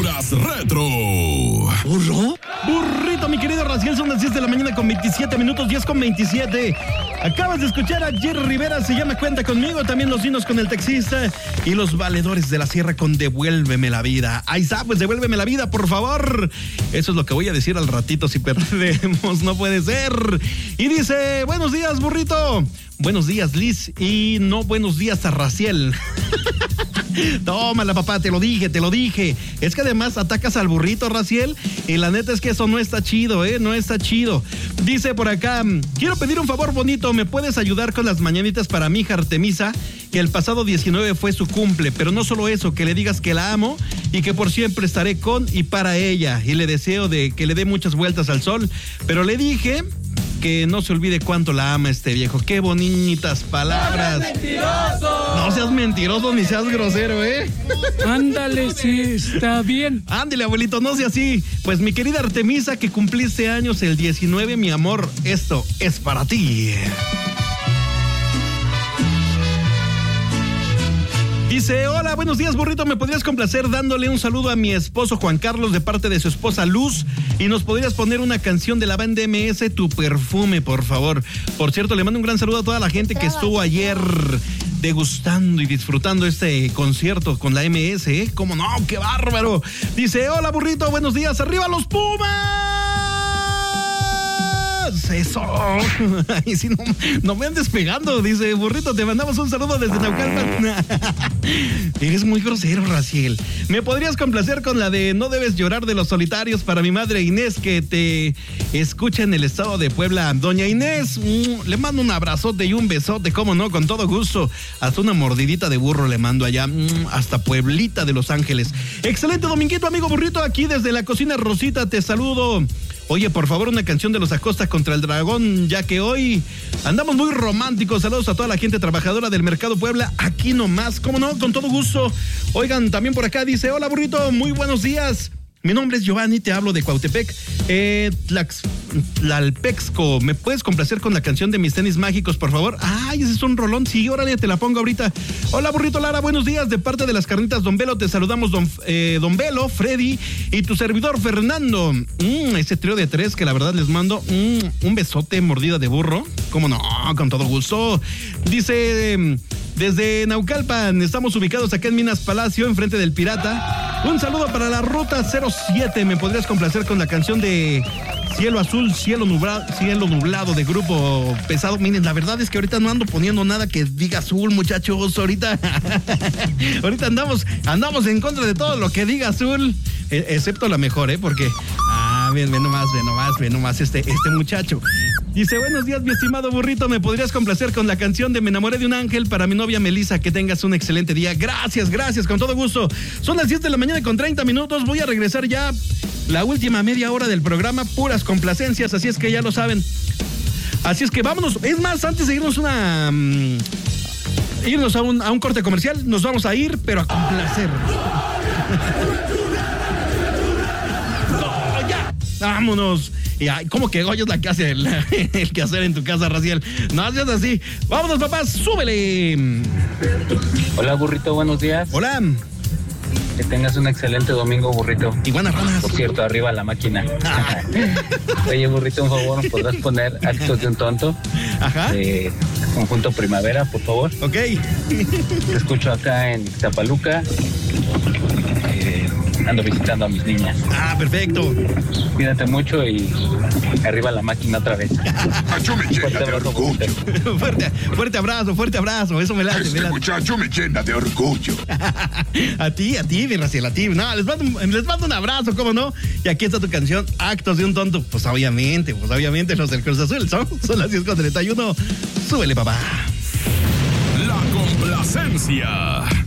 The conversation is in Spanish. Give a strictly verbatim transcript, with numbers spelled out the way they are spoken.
Aventuras Retro. ¿Burro? Burrito, mi querido Raciel, son las diez de la mañana con veintisiete minutos, diez con veintisiete. Acabas de escuchar a Jerry Rivera, se llama Cuenta Conmigo, también Los Dinos con El Taxista y Los Valedores de la Sierra con Devuélveme la Vida. Ahí está, pues devuélveme la vida, por favor. Eso es lo que voy a decir al ratito si perdemos, no puede ser. Y dice, buenos días, burrito. Buenos días, Liz, y no buenos días a Raciel. Tómala, papá, te lo dije, te lo dije. Es que además atacas al burrito, Raciel, y la neta es que eso no está chido, ¿eh? No está chido. Dice por acá, quiero pedir un favor bonito, ¿me puedes ayudar con las mañanitas para mi hija Artemisa? Que el pasado diecinueve fue su cumple, pero no solo eso, que le digas que la amo y que por siempre estaré con y para ella. Y le deseo de que le dé muchas vueltas al sol, pero le dije que no se olvide cuánto la ama este viejo. Qué bonitas palabras. ¡No seas mentiroso! No seas mentiroso ni seas grosero, ¿eh? Ándale, sí, está bien. Ándale, abuelito, no sea así. Pues mi querida Artemisa, que cumpliste años el diecinueve, mi amor, esto es para ti. Dice, hola, buenos días, burrito, ¿me podrías complacer dándole un saludo a mi esposo Juan Carlos de parte de su esposa Luz? Y nos podrías poner una canción de la banda M S, Tu Perfume, por favor. Por cierto, le mando un gran saludo a toda la gente que estuvo ayer degustando y disfrutando este concierto con la M S, ¿eh? ¿Cómo no? ¡Qué bárbaro! Dice, hola, burrito, buenos días, ¡arriba los Pumas! Eso. Ay, sí, no, no me andes pegando. Dice, burrito, te mandamos un saludo desde Naucalpan. Eres muy grosero, Raciel. ¿Me podrías complacer con la de No debes llorar de Los Solitarios para mi madre Inés, que te escucha en el estado de Puebla? Doña Inés, mmm, le mando un abrazote y un besote, cómo no, con todo gusto. Hasta una mordidita de burro le mando allá, mmm, hasta Pueblita de Los Ángeles. Excelente dominguito, amigo burrito, aquí desde la cocina Rosita, te saludo. Oye, por favor, una canción de Los Acosta contra el Dragón, ya que hoy andamos muy románticos. Saludos a toda la gente trabajadora del Mercado Puebla, aquí nomás, cómo no, con todo gusto. Oigan, también por acá dice, hola burrito, muy buenos días. Mi nombre es Giovanni, te hablo de Cuautepec, eh, Tlax, Tlalpexco. ¿Me puedes complacer con la canción de Mis Tenis Mágicos, por favor? Ay, ese es un rolón, sí, órale, te la pongo ahorita. Hola, burrito Lara, buenos días, de parte de las carnitas Don Velo, te saludamos Don, eh, Don Velo, Freddy y tu servidor Fernando. Mm, ese trío de tres que la verdad les mando mm, un besote, mordida de burro. ¿Cómo no? Con todo gusto. Dice... Desde Naucalpan, estamos ubicados acá en Minas Palacio, enfrente del Pirata. Un saludo para la Ruta cero siete. ¿Me podrías complacer con la canción de Cielo Azul, Cielo Nublado, Cielo Nublado de Grupo Pesado? Miren, la verdad es que ahorita no ando poniendo nada que diga azul, muchachos. Ahorita, ahorita andamos, andamos en contra de todo lo que diga azul, excepto la mejor, ¿eh? Porque, ah, ven, ven nomás, ven nomás, ven nomás este, este muchacho. Dice, buenos días, mi estimado burrito, ¿me podrías complacer con la canción de Me enamoré de un ángel para mi novia Melissa? Que tengas un excelente día. Gracias, gracias, con todo gusto. Son las diez de la mañana con treinta minutos. Voy a regresar ya la última media hora del programa, puras complacencias, así es que ya lo saben. Así es que vámonos. Es más, antes de irnos una... Um, irnos a un, a un corte comercial, nos vamos a ir, pero a complacer. ¡No, ya! ¡Vámonos! Y ay, ¿cómo que Goyo es la que hace el, el quehacer en tu casa, Raciel? No seas así. Vámonos, papás, súbele. Hola, burrito, buenos días. Hola. Que tengas un excelente domingo, burrito. Iguanas ranas. Por cierto, arriba la máquina. Oye, burrito, un favor, ¿me podrás poner Actos de un Tonto? Ajá. De Conjunto Primavera, por favor. Ok. Te escucho acá en Tapaluca. Eh, ando visitando a mis niñas. Ah, perfecto. Cuídate mucho y arriba la máquina otra vez. Yo me llena de orgullo. fuerte, fuerte abrazo, fuerte abrazo. Eso me late. Este me late. muchacho me llena de orgullo. A ti, a ti, mi Raciel, a ti. No, les mando, les mando un abrazo, ¿cómo no? Y aquí está tu canción, Actos de un Tonto. Pues obviamente, pues obviamente los del Cruz Azul son, son las diez con treinta y uno. Súbele, papá. La complacencia.